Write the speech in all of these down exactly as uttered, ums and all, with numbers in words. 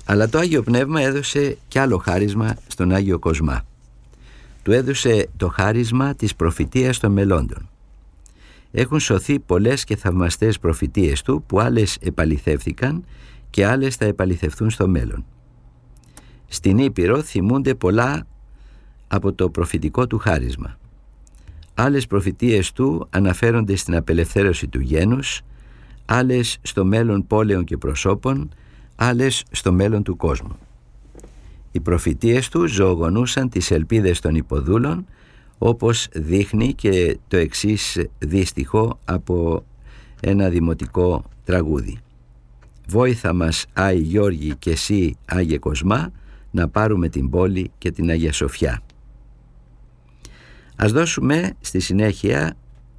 Αλλά το Άγιο Πνεύμα έδωσε κι άλλο χάρισμα στον Άγιο Κοσμά. Του έδωσε το χάρισμα της προφητείας των μελλόντων. Έχουν σωθεί πολλές και θαυμαστές προφητείες του, που άλλες επαληθεύθηκαν και άλλες θα επαληθευθούν στο μέλλον. Στην Ήπειρο θυμούνται πολλά από το προφητικό του χάρισμα. Άλλες προφητείες του αναφέρονται στην απελευθέρωση του γένους, άλλες στο μέλλον πόλεων και προσώπων, άλλες στο μέλλον του κόσμου. Οι προφητείες του ζωογονούσαν τις ελπίδες των υποδούλων, όπως δείχνει και το εξής δύστιχο από ένα δημοτικό τραγούδι. «Βόηθα μας, Άη Γιώργη, και εσύ, Άγιε Κοσμά, να πάρουμε την πόλη και την Αγία Σοφιά». Ας δώσουμε στη συνέχεια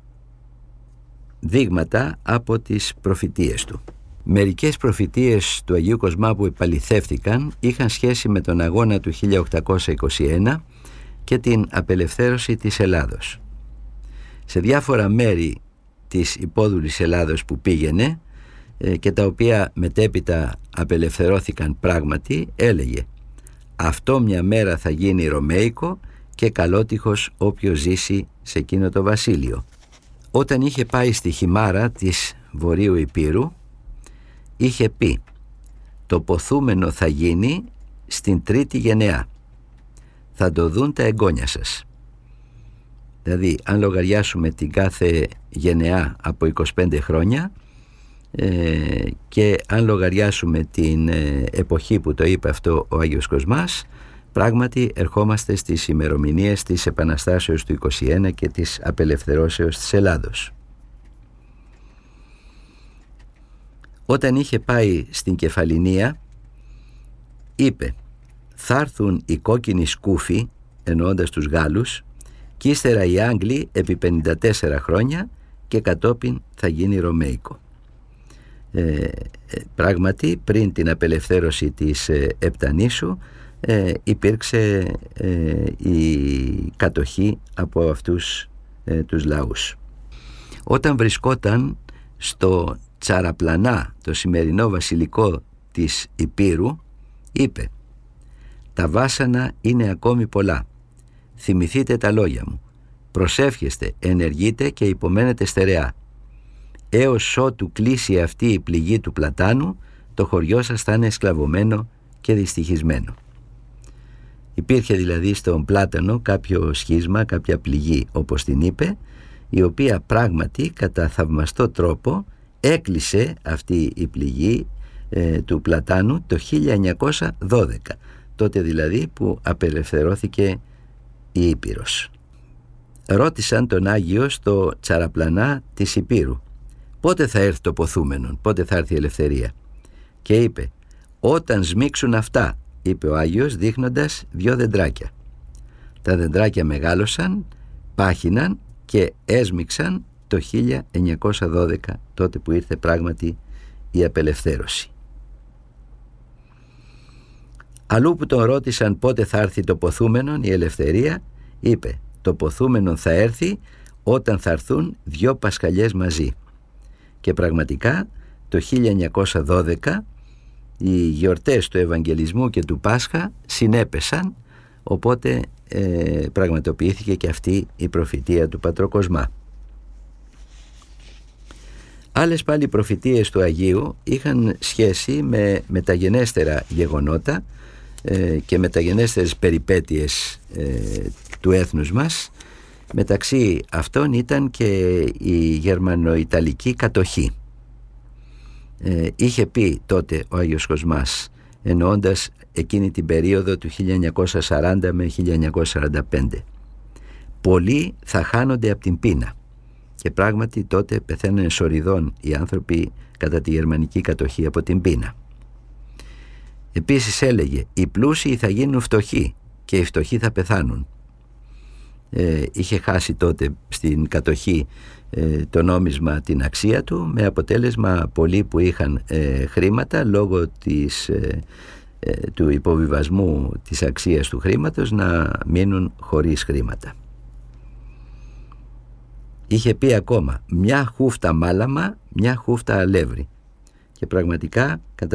δείγματα από τις προφητείες του. Μερικές προφητείες του Αγίου Κοσμά που επαληθεύτηκαν είχαν σχέση με τον αγώνα του χίλια οκτακόσια είκοσι ένα και την απελευθέρωση της Ελλάδος. Σε διάφορα μέρη της υπόδουλης Ελλάδος που πήγαινε και τα οποία μετέπειτα απελευθερώθηκαν πράγματι, έλεγε «Αυτό μια μέρα θα γίνει Ρωμαϊκό και καλότυχος όποιος ζήσει σε εκείνο το βασίλειο». Όταν είχε πάει στη Χιμάρα της Βορείου Υπήρου, είχε πει «Το ποθούμενο θα γίνει στην τρίτη γενεά. Θα το δουν τα εγγόνια σας». Δηλαδή, αν λογαριάσουμε την κάθε γενεά από είκοσι πέντε χρόνια ε, και αν λογαριάσουμε την ε, εποχή που το είπε αυτό ο Άγιος Κοσμάς, πράγματι ερχόμαστε στις ημερομηνίες της Επαναστάσεως του είκοσι ένα και της απελευθερώσεως της Ελλάδος. Όταν είχε πάει στην Κεφαληνία, είπε «Θα έρθουν οι κόκκινοι σκούφοι», εννοώντας τους Γάλλους, «και ύστερα οι Άγγλοι επί πενήντα τέσσερα χρόνια και κατόπιν θα γίνει Ρωμαϊκό». Ε, πράγματι, πριν την απελευθέρωση της ε, Επτανήσου, ε, υπήρξε ε, η κατοχή από αυτούς ε, τους λαούς. Όταν βρισκόταν στο Τσαραπλανά, το σημερινό βασιλικό της Υπήρου, είπε «Τα βάσανα είναι ακόμη πολλά. Θυμηθείτε τα λόγια μου. Προσεύχεστε, ενεργείτε και υπομένετε στερεά. Έως ότου κλείσει αυτή η πληγή του Πλατάνου, το χωριό σας θα είναι σκλαβωμένο και δυστυχισμένο». Υπήρχε δηλαδή στον Πλάτανο κάποιο σχίσμα, κάποια πληγή όπως την είπε, η οποία πράγματι κατά θαυμαστό τρόπο έκλεισε αυτή η πληγή ε, του Πλατάνου το χίλια εννιακόσια δώδεκα, τότε δηλαδή που απελευθερώθηκε η Ήπειρος. Ρώτησαν τον Άγιο στο Τσαραπλανά της Υπήρου «Πότε θα έρθει το ποθούμενον, πότε θα έρθει η ελευθερία?» Και είπε «Όταν σμίξουν αυτά», είπε ο Άγιος δείχνοντας δυο δεντράκια. Τα δεντράκια μεγάλωσαν, πάχυναν και έσμιξαν το χίλια εννιακόσια δώδεκα, τότε που ήρθε πράγματι η απελευθέρωση. Αλλού που τον ρώτησαν πότε θα έρθει το ποθούμενον, η ελευθερία, είπε «Το ποθούμενον θα έρθει όταν θα έρθουν δυο Πασχαλιές μαζί». Και πραγματικά το χίλια εννιακόσια δώδεκα οι γιορτές του Ευαγγελισμού και του Πάσχα συνέπεσαν, οπότε ε, πραγματοποιήθηκε και αυτή η προφητεία του Πατροκοσμά. Άλλες πάλι προφητείες του Αγίου είχαν σχέση με μεταγενέστερα γεγονότα ε, και μεταγενέστερες περιπέτειες ε, του έθνους μας. Μεταξύ αυτών ήταν και η γερμανοϊταλική κατοχή. Ε, είχε πει τότε ο Άγιος Κοσμάς, εννοώντας εκείνη την περίοδο του χίλια εννιακόσια σαράντα με χίλια εννιακόσια σαράντα πέντε, «Πολλοί θα χάνονται από την πείνα». Και πράγματι τότε πεθαίνουν σοριδών οι άνθρωποι κατά τη γερμανική κατοχή από την πείνα. Επίσης έλεγε «Οι πλούσιοι θα γίνουν φτωχοί και οι φτωχοί θα πεθάνουν». Ε, είχε χάσει τότε στην κατοχή ε, το νόμισμα την αξία του, με αποτέλεσμα πολλοί που είχαν ε, χρήματα λόγω της, ε, ε, του υποβιβασμού της αξίας του χρήματος να μείνουν χωρίς χρήματα. Είχε πει ακόμα «Μια χούφτα μάλαμα, μια χούφτα αλεύρι». Και πραγματικά κατά